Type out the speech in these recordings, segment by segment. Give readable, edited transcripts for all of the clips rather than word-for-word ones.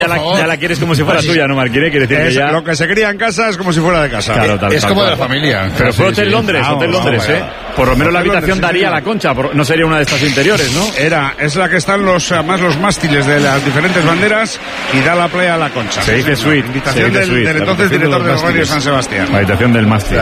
Ya la quieres como si fuera tuya, ¿no, Marquín? Quiere decir que ya... Lo que se cría en casa es como si fuera de casa. Claro, es como de la familia. Pero fue Hotel Londres, Hotel Londres, ¿eh? Por lo menos la habitación daría a la Concha, no sería una de estas interiores, ¿no? Es la que están los mástiles de las diferentes banderas y da la playa a la Concha. Se dice suite. Invitación del entonces director del Radio San Sebastián. La habitación del mástil.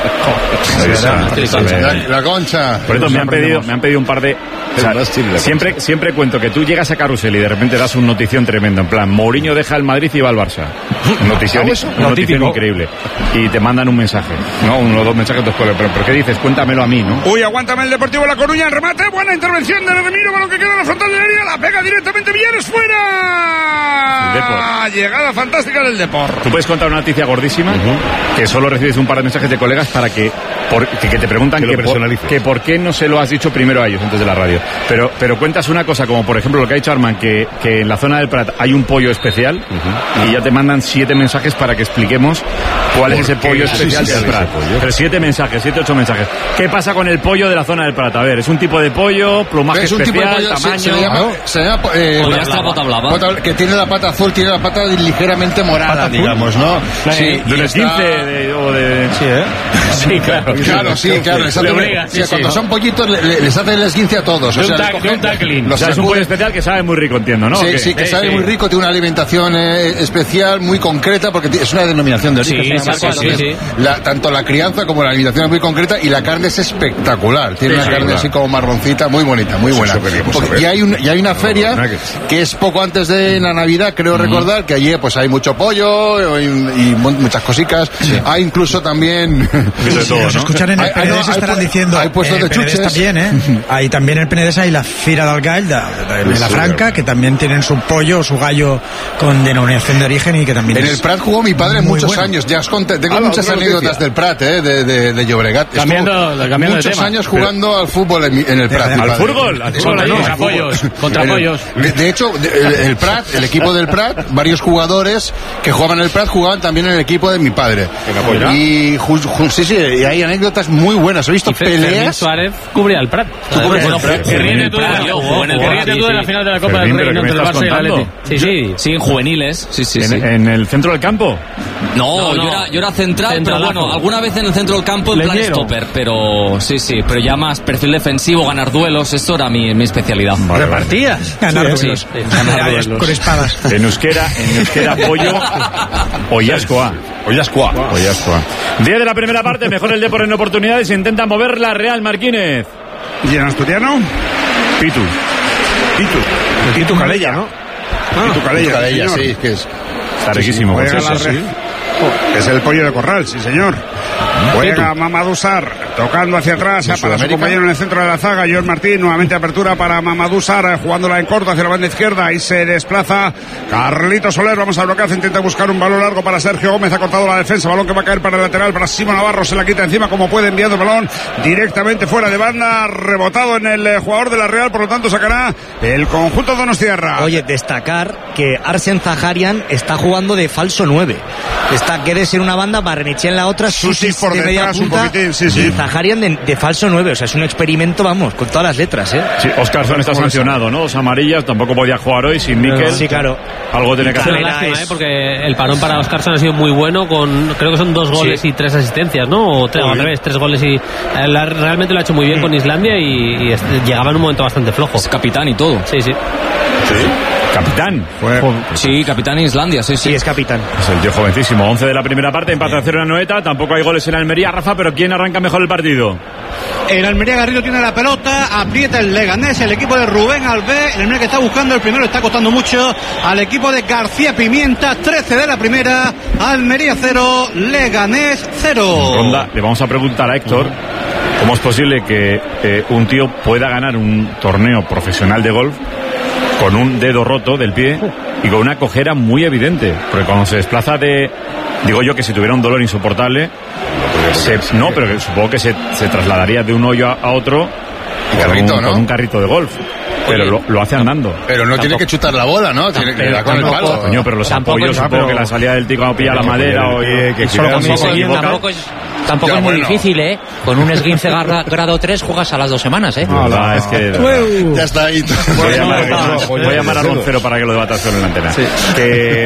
La Concha. Por eso me han pedido un par de... Siempre cuento que tú llegas a Carrusel y de repente das una notición tremenda, en plan, Mourinho deja el Madrid y va al Barça. Notición increíble. Y te mandan un mensaje, ¿no? Uno o dos mensajes después, pero ¿por qué dices? Cuéntamelo a mí, ¿no? Uy, aguántame el Deportivo La Coruña, el remate, buena intervención de Remiro con lo que queda en la frontal de la área, la pega directamente Villar, fuera. Llegada fantástica del Depor. Tú puedes contar una noticia gordísima, que solo recibes un par de mensajes de colegas para que te preguntan que por qué no se lo has dicho primero a ellos antes de la radio. Pero cuentas una cosa, como por ejemplo lo que ha dicho Arman, que en la zona del Prat hay un pollo especial, y ya te mandan 7 mensajes para que expliquemos cuál es ese pollo especial del Prat. Pero 7 mensajes, 8 mensajes. ¿Qué pasa con el pollo de la zona del Prat? A ver, ¿es un tipo de pollo, plumaje especial, tamaño? Se llama que tiene la pata azul, tiene la pata ligeramente morada, digamos, ¿no? Sí, de un esguince o de... Sí, ¿eh? Sí, claro. Cuando son pollitos les hace el esguince a todos. Un tackling. O sea, es un pollo especial que sabe muy rico, entiendo, ¿no? Sí, que sabe muy rico, tiene una alimentación especial, muy concreta, porque es una denominación de origen. Tanto la crianza como la alimentación es muy concreta y la carne es espectacular. Tiene una carne así como marroncita, muy bonita, muy buena. Y hay una feria que es poco antes de la Navidad, creo recordar, que allí pues hay mucho pollo y muchas cositas. Hay incluso también... Nos escuchan en el Penedès, estarán diciendo... Hay puestos de chuches también, ¿eh? Hay también en el Penedès hay la Fira del Gall de la Franca, que también tienen su pollo o su gallo con denominación de origen y que también en el Prat jugó mi padre muchos años. Ya os conté, tengo muchas anécdotas del Prat, de Llobregat. Cambiando muchos años jugando al fútbol en el Prat. ¿Al fútbol? Contra pollos. De hecho, el Prat, el equipo del Prat, varios jugadores que jugaban en el Prat jugaban también en el equipo de mi padre. Y y hay anécdotas muy buenas. He visto peleas. Fermín Suárez cubría el Prat. Que ríete tú de la final de la Copa del Rey entre el Barça y el Atleti. Sí, en juveniles. Sí. ¿En el centro del campo? No. Yo era central, pero bueno, alguna vez en el centro del campo en plan stopper, pero pero ya más perfil defensivo, ganar duelos, eso era mi especialidad. ¿Repartías? Ganar duelos. Con espadas. En euskera pollo Oiascoa. 10 de la primera parte, mejor el Depor en oportunidades, intenta mover la Real Marquínez. ¿Y en asturiano? Pitu Calella, ¿no? Pitu Calella, sí, que es... Está riquísimo. Es el pollo de corral, sí señor. Juega Mamadou Sarr, tocando hacia atrás para su compañero en el centro de la zaga, Joel Martín, nuevamente apertura para Mamadou Sarr, jugándola en corto hacia la banda izquierda, y se desplaza Carlito Soler, vamos al bloqueo, intenta buscar un balón largo para Sergio Gómez, ha cortado la defensa, balón que va a caer para el lateral, para Simón Navarro, se la quita encima como puede, enviando el balón directamente fuera de banda, rebotado en el jugador de la Real, por lo tanto sacará el conjunto donostiarra. Oye, destacar que Arsen Zaharian está jugando de falso 9. Quiere ser una banda, Barrenechea en la otra, Susi por de media detrás punta, un poquitín, sí. Y Zaharian de falso 9, o sea, es un experimento, vamos, con todas las letras, ¿eh? Sí, Óscarsson está sancionado, ¿no? 2 amarillas, tampoco podía jugar hoy sin Mikel. Sí, claro. Algo tiene que hacer. Es una lástima, porque el parón para Óscarsson ha sido muy bueno, creo que son 2 goles y 3 asistencias, ¿no? O 3, al revés, 3 goles y... realmente lo ha hecho muy bien con Islandia y llegaba en un momento bastante flojo. Es capitán y todo. Sí. Capitán. Sí, capitán en Islandia, sí. Sí, es capitán. Es el tío jovencísimo. 11 de la primera parte, empate a 0 en Anoeta. Tampoco hay goles en Almería, Rafa, pero ¿quién arranca mejor el partido? El Almería Garrido tiene la pelota, aprieta el Leganés, el equipo de Rubén Albé, el Almería que está buscando el primero, está costando mucho al equipo de García Pimienta. 13 de la primera, Almería 0, Leganés 0. Ronda, le vamos a preguntar a Héctor cómo es posible que un tío pueda ganar un torneo profesional de golf con un dedo roto del pie y con una cojera muy evidente, porque cuando se desplaza digo yo que si tuviera un dolor insoportable pero que supongo que se trasladaría de un hoyo a otro con un carrito de golf. pero lo hace andando. Pero no tiene que chutar la bola, ¿no? Tiene que dar con el palo. Coño, pero los apoyos, supongo que la salida del tío cuando pilla la madera o que tampoco es muy difícil, ¿eh? Con un esguince grado 3 juegas a las 2 semanas, ¿eh? Es que ya está ahí. Voy a llamar a Roncero para que lo debata solo en la antena.